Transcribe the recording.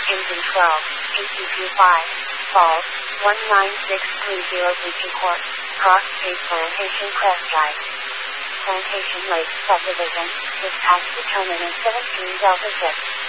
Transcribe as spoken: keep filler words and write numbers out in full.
Engine twelve, A T P five, Falls, one nine six three zero Beachy Court, Cross Street Plantation Crest Drive. Plantation Lake Subdivision, dispatch determinant seventeen Delta six.